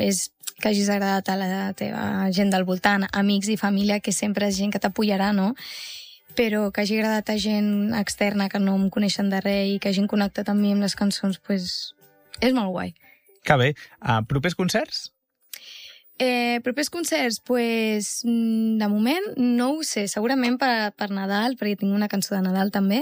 és que hagis agradat a la teva gent del voltant, amics i família, que sempre és gent que t'apoyarà, no? Però que hagi agradat a gent externa que no em coneixen de res i que hagin connectat amb mi amb les cançons, pues, és molt guai. Que bé. Propers concerts? Propers concerts, pues, de moment no ho sé, segurament per Nadal, perquè tinc una cançó de Nadal també.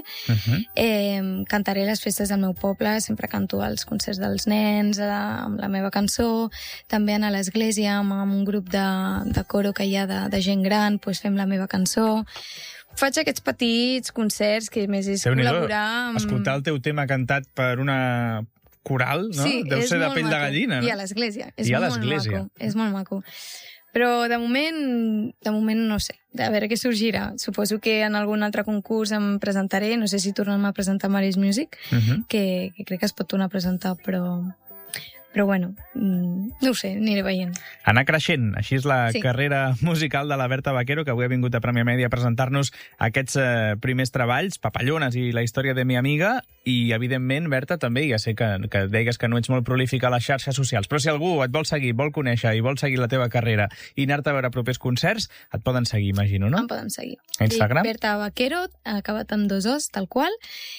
Cantaré les festes del meu poble, sempre canto als concerts dels nens amb la meva cançó, també a l'església amb un grup de coro que hi ha de gent gran, pues fem la meva cançó. Faig aquests petits concerts que més és col·laborar amb... Escoltar el teu tema cantat per una coral, no? Sí, deu ser de pell de gallina, no? I a l'església. És molt maco. Però de moment no sé. A veure què sorgirà. Suposo que en algun altre concurs em presentaré. No sé si tornem a presentar Maris Music, que crec que es pot tornar a presentar, però bueno, no ho sé, aniré veient. Anar creixent, així és la carrera musical de la Berta Vaquero, que avui ha vingut a Premià Mèdia a presentar-nos aquests primers treballs, Papallones i la història de mi amiga, i evidentment, Berta, també, ja sé que deies que no ets molt prolífica a les xarxes socials, però si algú et vol seguir, vol conèixer i vol seguir la teva carrera i anar-te a veure propers concerts, et poden seguir, imagino, no? Em poden seguir. Instagram? Berta Vaquero, acabat amb 2 os, tal qual,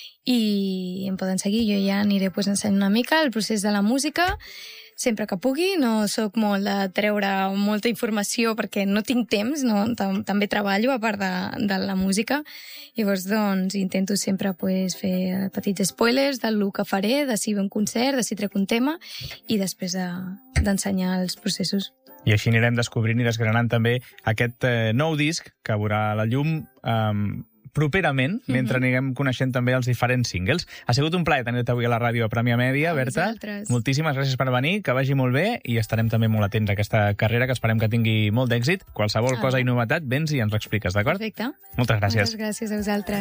i em poden seguir. Jo ja aniré ensenyant una mica el procés de la música, sempre que pugui. No sóc molt de treure molta informació perquè no tinc temps, no? També treballo a part de la música. Llavors, doncs, intento sempre fer petits spoilers del que faré, de si ve un concert, de si trec un tema, i després d'ensenyar els processos. I així anirem descobrint i desgranant també aquest nou disc que veurà la llum properament, mentre anirem coneixent també els diferents singles. Ha sigut un plaer tenir-te avui a la ràdio a Premià Mèdia, Berta. Moltíssimes gràcies per venir, que vagi molt bé, i estarem també molt atents a aquesta carrera, que esperem que tingui molt d'èxit. Qualsevol cosa i novetat, vens i ens l'expliques, d'acord? Perfecte. Moltes gràcies. Moltes gràcies a vosaltres.